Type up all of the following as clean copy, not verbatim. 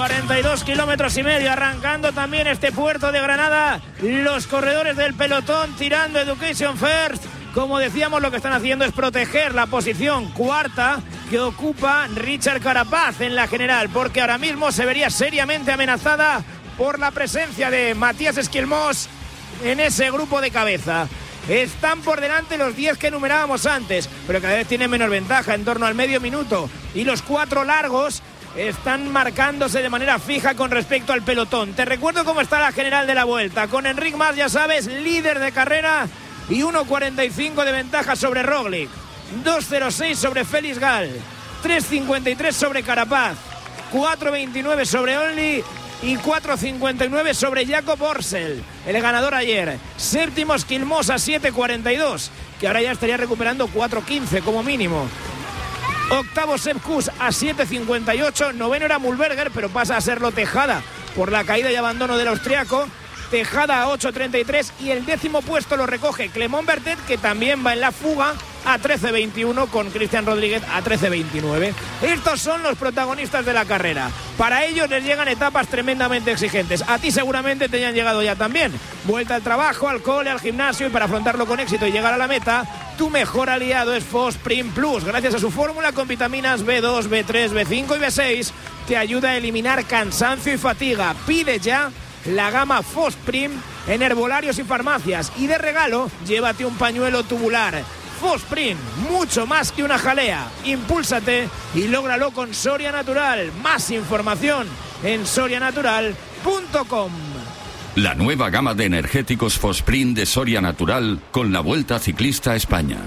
42 kilómetros y medio, arrancando también este puerto de Granada. Los corredores del pelotón tirando Education First. Como decíamos, lo que están haciendo es proteger la posición cuarta que ocupa Richard Carapaz en la general, porque ahora mismo se vería seriamente amenazada por la presencia de Matías Esquilmós en ese grupo de cabeza. Están por delante los 10 que enumerábamos antes, pero cada vez tienen menor ventaja, en torno al medio minuto. Y los 4 largos están marcándose de manera fija con respecto al pelotón. Te recuerdo cómo está la general de la Vuelta, con Enric Mas, ya sabes, líder de carrera, y 1.45 de ventaja sobre Roglic, 2.06 sobre Félix Gal, 3.53 sobre Carapaz, 4.29 sobre Only y 4.59 sobre Jakob Orsel, el ganador ayer. Séptimo Esquilmós a 7.42, que ahora ya estaría recuperando 4.15 como mínimo. Octavo Sepp Kuss a 7.58, noveno era Mühlberger, pero pasa a serlo Tejada por la caída y abandono del austriaco. Tejada a 8.33 y el décimo puesto lo recoge Clement Bertet, que también va en la fuga a 13.21 con Cristian Rodríguez a 13.29. Estos son los protagonistas de la carrera. Para ellos les llegan etapas tremendamente exigentes. A ti seguramente te hayan llegado ya también. Vuelta al trabajo, al cole, al gimnasio, y para afrontarlo con éxito y llegar a la meta, tu mejor aliado es Fosprin Plus. Gracias a su fórmula con vitaminas B2, B3, B5 y B6, te ayuda a eliminar cansancio y fatiga. Pide ya la gama Fosprin en herbolarios y farmacias, y de regalo llévate un pañuelo tubular. Fosprin, mucho más que una jalea. Impúlsate y lógralo con Soria Natural. Más información en sorianatural.com. La nueva gama de energéticos Fosprin de Soria Natural con la Vuelta Ciclista a España.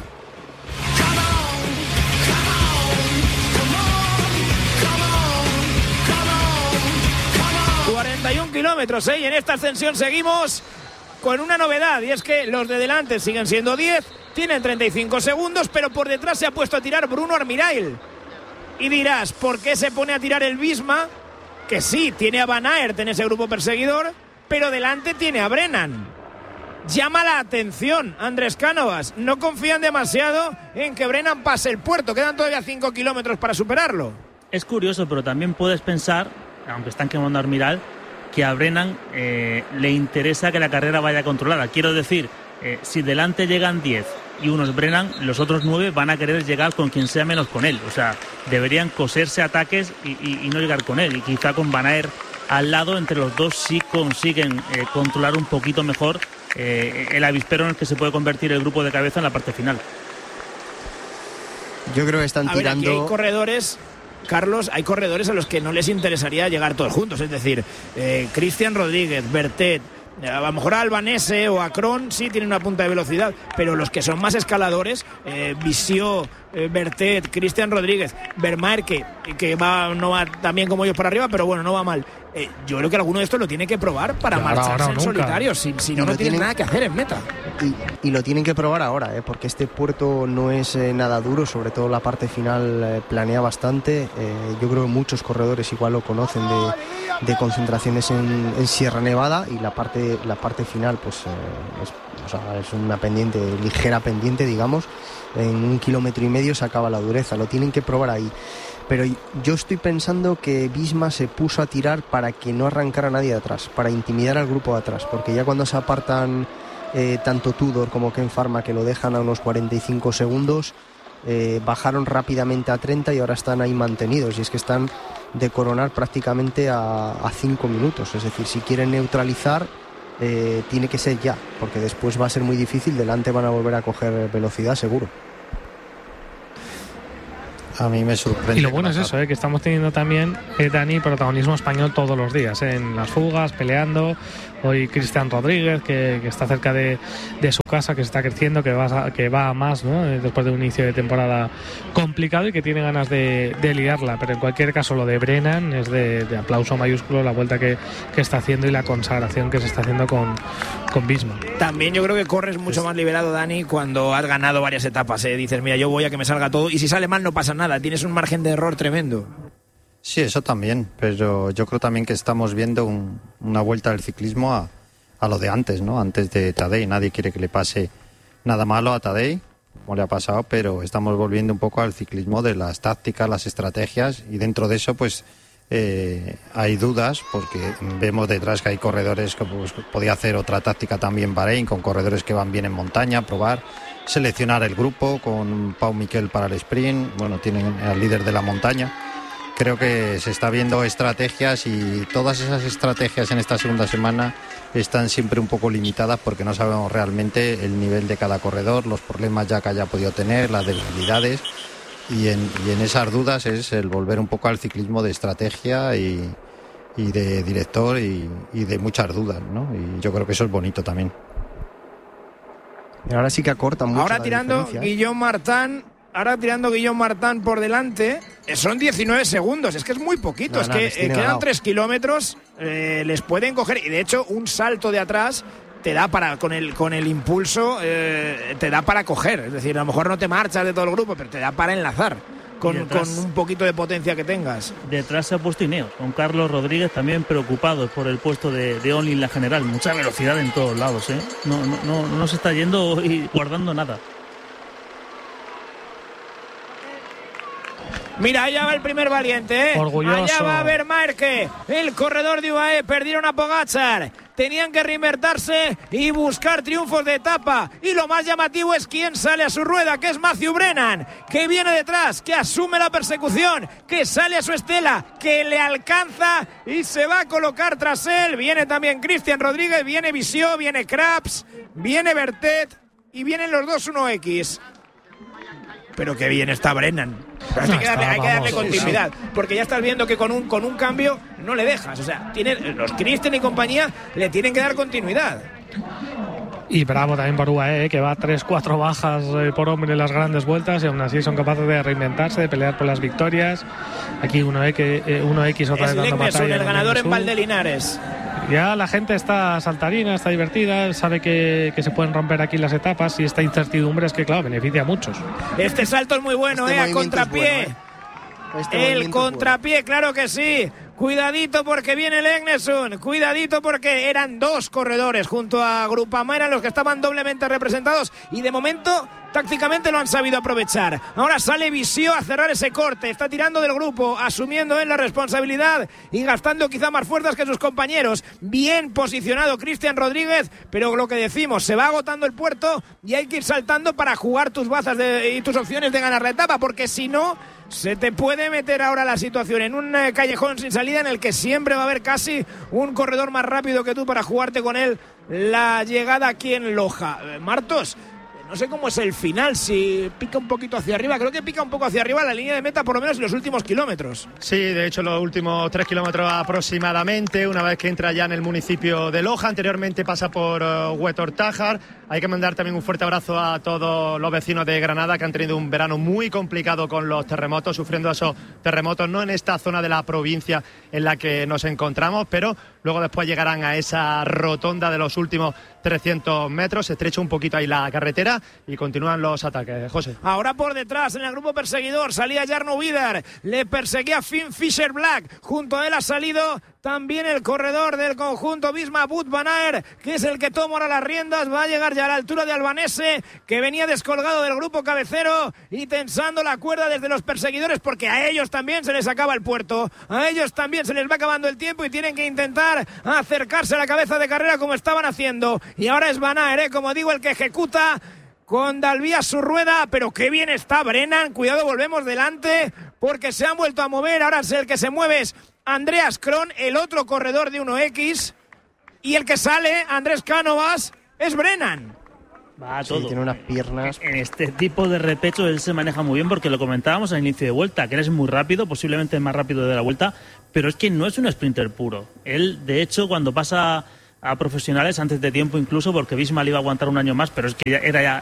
41 kilómetros, y en esta ascensión seguimos con una novedad, y es que los de delante siguen siendo 10, tienen 35 segundos, pero por detrás se ha puesto a tirar Bruno Armirail. Y dirás, ¿por qué se pone a tirar el Visma? Que sí, tiene a Van Aert en ese grupo perseguidor, pero delante tiene a Brennan. Llama la atención Andrés Cánovas, no confían demasiado en que Brennan pase el puerto, quedan todavía 5 kilómetros para superarlo. Es curioso, pero también puedes pensar, aunque están quemando a Armirail, que a Brennan le interesa que la carrera vaya controlada. Quiero decir, si delante llegan 10 y uno es Brennan, los otros 9 van a querer llegar con quien sea menos con él. O sea, deberían coserse ataques y no llegar con él. Y quizá con Van Aert al lado, entre los dos sí consiguen controlar un poquito mejor el avispero en el que se puede convertir el grupo de cabeza en la parte final. Yo creo que están tirando... Aquí hay corredores... Carlos, hay corredores a los que no les interesaría llegar todos juntos, es decir, Cristian Rodríguez, Bertet, a lo mejor a Albanese o a Kron sí tienen una punta de velocidad, pero los que son más escaladores, Visió, Bertet, Cristian Rodríguez, Vermaer, que no va tan bien como ellos por arriba, pero bueno, no va mal. Yo creo que alguno de estos lo tiene que probar para marcharse en solitario, si no tienen nada que hacer en meta. Y lo tienen que probar ahora, porque este puerto no es nada duro, sobre todo la parte final planea bastante. Yo creo que muchos corredores igual lo conocen de concentraciones en Sierra Nevada, y la parte final pues es una pendiente, ligera pendiente, digamos. En 1,5 kilómetros se acaba la dureza, lo tienen que probar ahí. Pero yo estoy pensando que Visma se puso a tirar para que no arrancara nadie de atrás, para intimidar al grupo de atrás, porque ya cuando se apartan tanto Tudor como Ken Pharma, que lo dejan a unos 45 segundos, bajaron rápidamente a 30 y ahora están ahí mantenidos, y es que están de coronar prácticamente a 5 minutos. Es decir, si quieren neutralizar, tiene que ser ya, porque después va a ser muy difícil. Delante van a volver a coger velocidad seguro. A mí me sorprende. Y lo bueno es eso, que estamos teniendo también, Dani, protagonismo español todos los días, en las fugas, peleando. Hoy Cristian Rodríguez, que está cerca de su casa, que está creciendo, que va a más, ¿no? Después de un inicio de temporada complicado y que tiene ganas de liarla. Pero en cualquier caso, lo de Brennan es de aplauso mayúsculo, la vuelta que está haciendo y la consagración que se está haciendo con Visma. También yo creo que corres mucho más liberado, Dani, cuando has ganado varias etapas. Dices, mira, yo voy a que me salga todo, y si sale mal no pasa nada, tienes un margen de error tremendo. Sí, eso también, pero yo creo también que estamos viendo una vuelta del ciclismo a lo de antes, ¿no? Antes de Tadej. Nadie quiere que le pase nada malo a Tadej, como le ha pasado, pero estamos volviendo un poco al ciclismo de las tácticas, las estrategias, y dentro de eso, pues hay dudas porque vemos detrás que hay corredores que pues, podía hacer otra táctica también Bahrein, con corredores que van bien en montaña, probar, seleccionar el grupo con Pau Miquel para el sprint. Bueno, tienen al líder de la montaña. Creo que se está viendo estrategias y todas esas estrategias en esta segunda semana están siempre un poco limitadas porque no sabemos realmente el nivel de cada corredor, los problemas ya que haya podido tener, las debilidades. Y en esas dudas es el volver un poco al ciclismo de estrategia y de director y de muchas dudas, ¿no? Y yo creo que eso es bonito también. Y ahora sí que acortan mucho. Ahora tirando Guillaume Martin por delante, son 19 segundos, es que es muy poquito, quedan 3 kilómetros, les pueden coger, y de hecho un salto de atrás te da para, con el impulso, te da para coger, es decir, a lo mejor no te marchas de todo el grupo, pero te da para enlazar con un poquito de potencia que tengas. Detrás se ha puesto Ineos, con Carlos Rodríguez también preocupado por el puesto de Only en la general, mucha velocidad en todos lados, no se está yendo y guardando nada. Mira, allá va el primer valiente, Orgulloso. Allá va Vermaerke, el corredor de UAE, perdieron a Pogačar. Tenían que reinvertirse y buscar triunfos de etapa. Y lo más llamativo es quién sale a su rueda, que es Matthew Brennan, que viene detrás, que asume la persecución, que sale a su estela, que le alcanza y se va a colocar tras él. Viene también Cristian Rodríguez, viene Visió, viene Krabs, viene Bertet y vienen los dos 1X. Pero qué bien está Brennan. Pero hay que darle continuidad, porque ya estás viendo que con un cambio no le dejas. O sea, los Christian y compañía le tienen que dar continuidad. Y bravo también por UAE, que va 3-4 bajas por hombre en las grandes vueltas y aún así son capaces de reinventarse, de pelear por las victorias. Aquí 1X otra vez dando batalla. El ganador en Valdelinares. Ya la gente está saltarina, está divertida, sabe que se pueden romper aquí las etapas y esta incertidumbre es que, claro, beneficia a muchos. Este salto es muy bueno, a contrapié. El contrapié, claro que sí. Cuidadito porque viene el Egnesund, cuidadito porque eran dos corredores junto a Grupama, los que estaban doblemente representados y de momento tácticamente lo han sabido aprovechar. Ahora sale Visió a cerrar ese corte, está tirando del grupo, asumiendo él la responsabilidad y gastando quizá más fuerzas que sus compañeros. Bien posicionado Cristian Rodríguez, pero lo que decimos, se va agotando el puerto y hay que ir saltando para jugar tus bazas y tus opciones de ganar la etapa, porque si no se te puede meter ahora la situación en un callejón sin salida en el que siempre va a haber casi un corredor más rápido que tú para jugarte con él la llegada aquí en Loja. Martos, no sé cómo es el final, si pica un poquito hacia arriba, creo que pica un poco hacia arriba la línea de meta, por lo menos en los últimos kilómetros. Sí, de hecho los últimos 3 kilómetros aproximadamente, una vez que entra ya en el municipio de Loja, anteriormente pasa por Huetortájar. Hay que mandar también un fuerte abrazo a todos los vecinos de Granada que han tenido un verano muy complicado con los terremotos, sufriendo esos terremotos, no en esta zona de la provincia en la que nos encontramos, pero luego después llegarán a esa rotonda de los últimos 300 metros, se estrecha un poquito ahí la carretera y continúan los ataques. José. Ahora por detrás, en el grupo perseguidor, salía Jarno Vidar, le perseguía Finn Fisher Black, junto a él ha salido también el corredor del conjunto Visma, Wout van Aert, que es el que toma ahora las riendas, va a llegar ya a la altura de Albanese, que venía descolgado del grupo cabecero y tensando la cuerda desde los perseguidores, porque a ellos también se les acaba el puerto, a ellos también se les va acabando el tiempo y tienen que intentar acercarse a la cabeza de carrera como estaban haciendo. Y ahora es Van Aert, como digo, el que ejecuta con Dalby a su rueda, pero qué bien está Brennan, cuidado, volvemos delante, porque se han vuelto a mover, ahora es el que se mueve es Andreas Kron, el otro corredor de 1X, y el que sale, Andrés Cánovas, es Brennan. Va todo. Sí, tiene unas piernas. En este tipo de repecho él se maneja muy bien, porque lo comentábamos al inicio de vuelta, que él es muy rápido, posiblemente más rápido de la vuelta, pero es que no es un sprinter puro. Él, de hecho, cuando pasa a profesionales antes de tiempo incluso, porque Visma le iba a aguantar un año más, pero es que era ya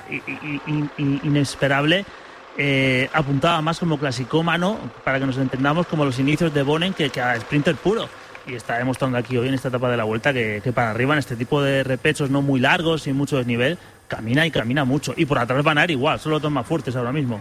inesperable. Apuntaba más como clasicómano, para que nos entendamos, como los inicios de Bonen, que a sprinter puro. Y está demostrando aquí hoy en esta etapa de la vuelta que para arriba, en este tipo de repechos no muy largos, sin mucho desnivel, camina y camina mucho. Y por atrás van a ir igual, son los dos más fuertes ahora mismo.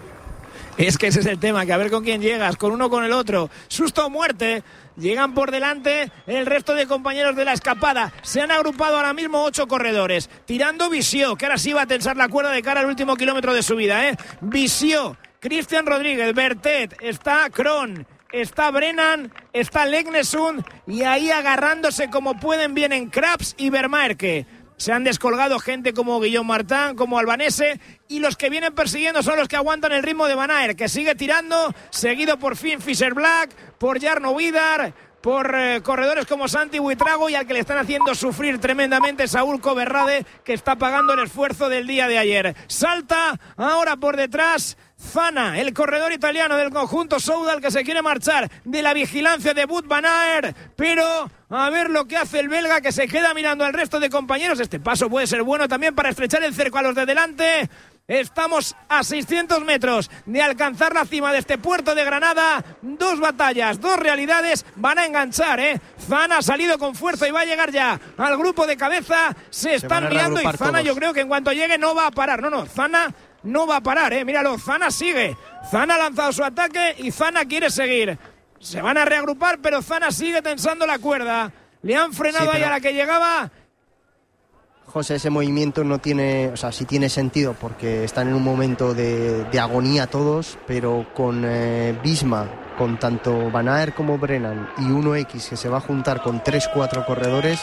Es que ese es el tema, que a ver con quién llegas, con uno o con el otro. Susto o muerte. Llegan por delante el resto de compañeros de la escapada. Se han agrupado ahora mismo 8 corredores. Tirando Visió, que ahora sí va a tensar la cuerda de cara al último kilómetro de subida. Visió, Cristian Rodríguez, Bertet, está Kron, está Brennan, está Legnesund y ahí agarrándose como pueden vienen Krabs y Vermaerke. Se han descolgado gente como Guillaume Martin, como Albanese, y los que vienen persiguiendo son los que aguantan el ritmo de Van Aert, que sigue tirando, seguido por Finn Fischer-Black, por Jarno Vidar, por corredores como Santi Buitrago, y al que le están haciendo sufrir tremendamente Saúl Coberrade, que está pagando el esfuerzo del día de ayer. Salta ahora por detrás Zana, el corredor italiano del conjunto Soudal, que se quiere marchar de la vigilancia de Wout van Aert, pero a ver lo que hace el belga, que se queda mirando al resto de compañeros. Este paso puede ser bueno también para estrechar el cerco a los de delante. Estamos a 600 metros de alcanzar la cima de este puerto de Granada. 2 batallas, 2 realidades, van a enganchar, Zana ha salido con fuerza y va a llegar ya al grupo de cabeza. Se están mirando y Zana todos. Yo creo que en cuanto llegue no va a parar. No, Zana no va a parar, míralo, Zana sigue. Zana ha lanzado su ataque y Zana quiere seguir. Se van a reagrupar, pero Zana sigue tensando la cuerda. Le han frenado ahí a la que llegaba. José, ese movimiento no tiene, o sea, sí tiene sentido porque están en un momento de agonía todos, pero con Visma, con tanto Van Aert como Brennan y 1X que se va a juntar con 3-4 corredores,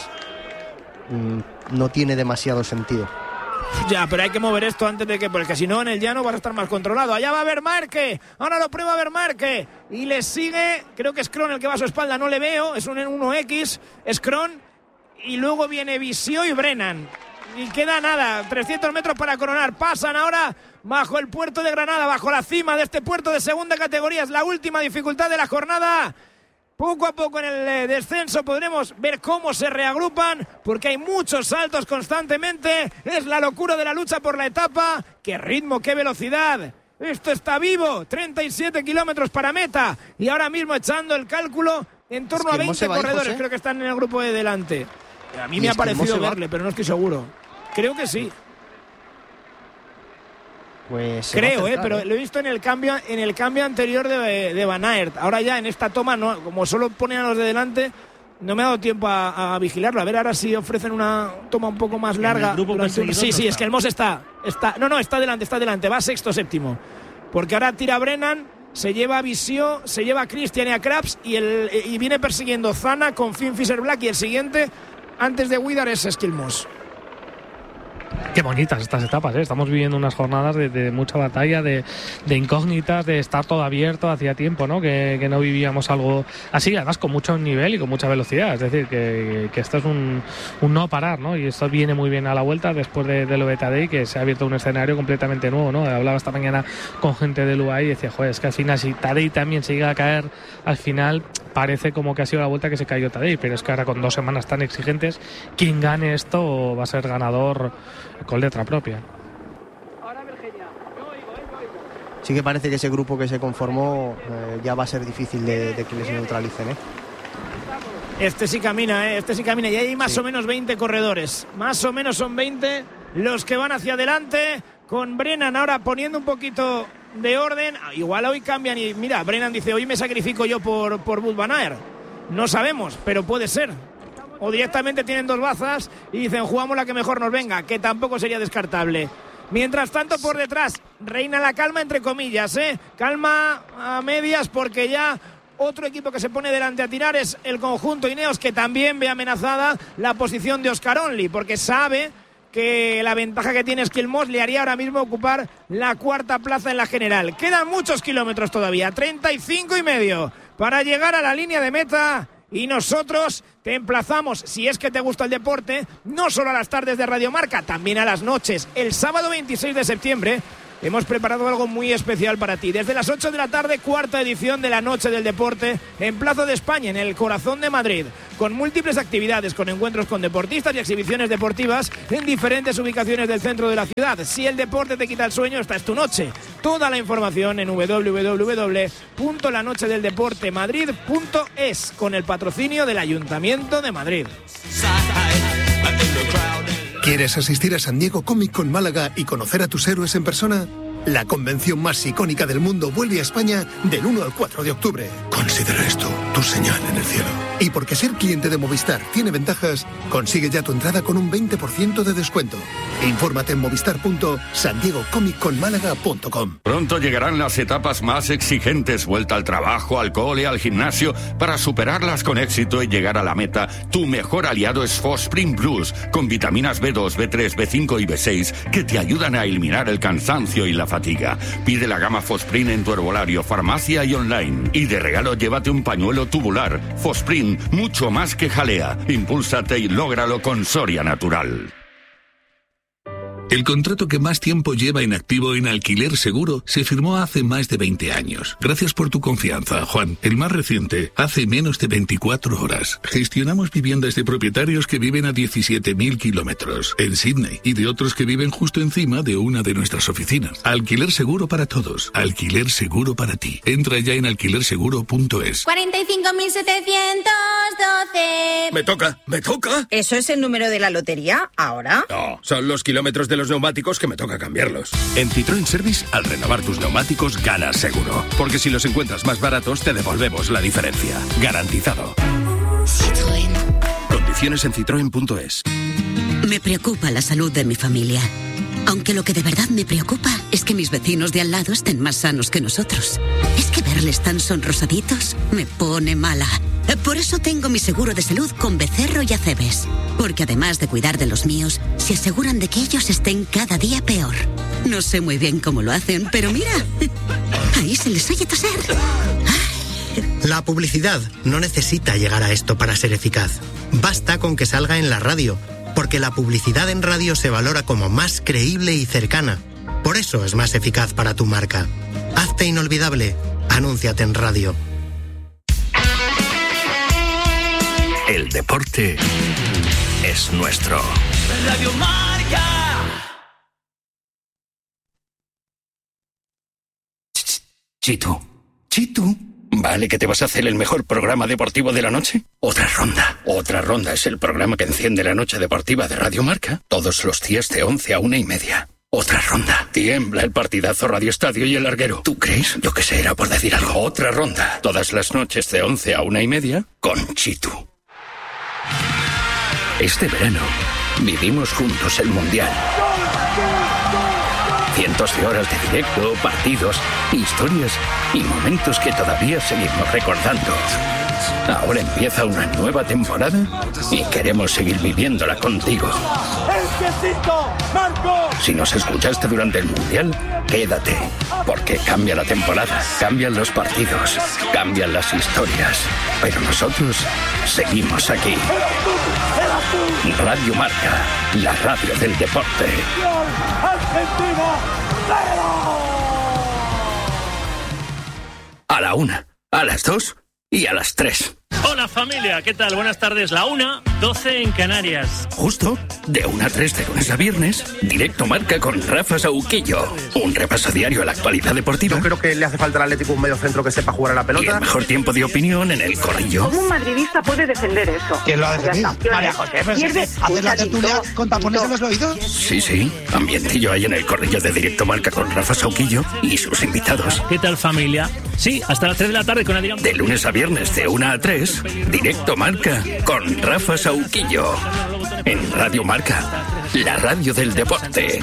no tiene demasiado sentido. Ya, pero hay que mover esto antes de que, porque si no en el llano vas a estar más controlado. Allá va Vermaerke, ahora lo prueba Vermaerke y le sigue, creo que es Kron el que va a su espalda, no le veo, es un 1X, es Kron, y luego viene Visio y Brennan y queda nada, 300 metros para coronar. Pasan ahora bajo el puerto de Granada, bajo la cima de este puerto de segunda categoría. Es la última dificultad de la jornada. Poco a poco en el descenso podremos ver cómo se reagrupan, porque hay muchos saltos constantemente. Es la locura de la lucha por la etapa. ¡Qué ritmo, qué velocidad! Esto está vivo. 37 kilómetros para meta. Y ahora mismo echando el cálculo, en torno a 20 corredores creo que están en el grupo de delante. A mí me ha parecido verle, pero no estoy seguro. Creo que sí. Pues creo, pero lo he visto en el cambio anterior de Van Aert. Ahora ya en esta toma, no, como solo ponen a los de delante, no me ha dado tiempo a vigilarlo. A ver ahora si ofrecen una toma un poco más larga. Sí, es que el Moss está delante, va sexto, séptimo. Porque ahora tira Brennan, se lleva a Visio, se lleva a Christian y a Krabs y viene persiguiendo Zana con Finn Fischer-Black, y el siguiente antes de Widar es Skilmos. Qué bonitas estas etapas, Estamos viviendo unas jornadas de mucha batalla, de incógnitas, de estar todo abierto. Hacía tiempo, ¿no? Que no vivíamos algo así, además con mucho nivel y con mucha velocidad. Es decir, que esto es un no parar, ¿no? Y esto viene muy bien a la vuelta después de lo de Tadej, que se ha abierto un escenario completamente nuevo, ¿no? Hablaba esta mañana con gente del UAE y decía, joder, es que al final si Tadej también se llega a caer, al final parece como que ha sido la vuelta que se cayó Tadej, pero es que ahora con 2 semanas tan exigentes, quien gane esto va a ser ganador con letra propia. Sí que parece que ese grupo que se conformó ya va a ser difícil de que les neutralicen, Este sí camina, y hay más o menos 20 corredores. Más o menos son 20 los que van hacia adelante, con Brennan ahora poniendo un poquito de orden. Igual hoy cambian y mira, Brennan dice, hoy me sacrifico yo por Wout van Aert. No sabemos, pero puede ser. O directamente tienen 2 bazas y dicen, jugamos la que mejor nos venga, que tampoco sería descartable. Mientras tanto, por detrás reina la calma, entre comillas, calma a medias, porque ya otro equipo que se pone delante a tirar es el conjunto Ineos, que también ve amenazada la posición de Oscar Only, porque sabe que la ventaja que tiene Skilmos le haría ahora mismo ocupar la 4ª plaza en la general. Quedan muchos kilómetros todavía, 35 y medio para llegar a la línea de meta. Y nosotros te emplazamos, si es que te gusta el deporte, no solo a las tardes de Radio Marca, también a las noches. El sábado 26 de septiembre hemos preparado algo muy especial para ti. Desde las 8 de la tarde, 4ª edición de la Noche del Deporte en Plaza de España, en el corazón de Madrid, con múltiples actividades, con encuentros con deportistas y exhibiciones deportivas en diferentes ubicaciones del centro de la ciudad. Si el deporte te quita el sueño, esta es tu noche. Toda la información en www.lanochedeldeportemadrid.es, con el patrocinio del Ayuntamiento de Madrid. ¿Quieres asistir a San Diego Comic Con Málaga y conocer a tus héroes en persona? La convención más icónica del mundo vuelve a España del 1 al 4 de octubre. Considera esto tu señal en el cielo. Y porque ser cliente de Movistar tiene ventajas, consigue ya tu entrada con un 20% de descuento. Infórmate en movistar.sandiegocomicconmálaga.com. Pronto llegarán las etapas más exigentes, vuelta al trabajo, al cole, al gimnasio. Para superarlas con éxito y llegar a la meta, tu mejor aliado es Fosprint Plus, con vitaminas B2, B3, B5 y B6 que te ayudan a eliminar el cansancio y la fatiga. Pide la gama Fosprint en tu herbolario, farmacia y online. Y de regalo llévate un pañuelo tubular. Fosprint, mucho más que jalea. Impúlsate y lógralo con Soria Natural. El contrato que más tiempo lleva en activo en Alquiler Seguro se firmó hace más de 20 años. Gracias por tu confianza, Juan. El más reciente, hace menos de 24 horas. Gestionamos viviendas de propietarios que viven a 17.000 kilómetros en Sydney y de otros que viven justo encima de una de nuestras oficinas. Alquiler Seguro para todos. Alquiler Seguro para ti. Entra ya en alquilerseguro.es. 45.712. Me toca. ¿Eso es el número de la lotería ahora? No, son los kilómetros de los neumáticos que me toca cambiarlos. En Citroën Service, al renovar tus neumáticos, ganas seguro. Porque si los encuentras más baratos, te devolvemos la diferencia. Garantizado. Citroën. Condiciones en citroen.es. Me preocupa la salud de mi familia. Aunque lo que de verdad me preocupa es que mis vecinos de al lado estén más sanos que nosotros. Es que verles tan sonrosaditos me pone mala. Por eso tengo mi seguro de salud con Becerro y Acebes. Porque además de cuidar de los míos, se aseguran de que ellos estén cada día peor. No sé muy bien cómo lo hacen, pero mira, ahí se les oye toser. La publicidad no necesita llegar a esto para ser eficaz. Basta con que salga en la radio, porque la publicidad en radio se valora como más creíble y cercana. Por eso es más eficaz para tu marca. Hazte inolvidable. Anúnciate en radio. El deporte es nuestro. Radio Marca. Chitu. ¿Vale que te vas a hacer el mejor programa deportivo de la noche? Otra ronda. Otra ronda es el programa que enciende la noche deportiva de Radio Marca todos los días de 11 a 1:30. Otra ronda. Tiembla el partidazo Radio Estadio y el Larguero. ¿Tú crees? Yo qué sé, era por decir algo. Otra ronda. Todas las noches de 11 a 1:30 con Chitu. Este verano vivimos juntos el Mundial. Cientos de horas de directo, partidos, historias y momentos que todavía seguimos recordando. Ahora empieza una nueva temporada y queremos seguir viviéndola contigo. Si nos escuchaste durante el Mundial, quédate, porque cambia la temporada, cambian los partidos, cambian las historias, pero nosotros seguimos aquí. Radio Marca, la radio del deporte. A la 1, a las 2 y a las 3. Hola familia, ¿qué tal? Buenas tardes. La 1:12 en Canarias. Justo, de 1 a 3 de lunes a viernes, Directo Marca con Rafa Sauquillo. Un repaso diario a la actualidad deportiva. Yo creo que le hace falta al Atlético un mediocentro que sepa jugar a la pelota. Y el mejor tiempo de opinión en el corrillo. ¿Cómo un madridista puede defender eso? ¿Quién lo ha defendido? María José, ¿hacer la tertulia con tapones en los oídos? Sí, ambientillo hay en el corrillo de Directo Marca con Rafa Sauquillo y sus invitados. ¿Qué tal familia? Sí, hasta las 3 de la tarde con Adrián. De lunes a viernes de 1 a 3, Directo Marca con Rafa Sauquillo. En Radio Marca, la radio del deporte.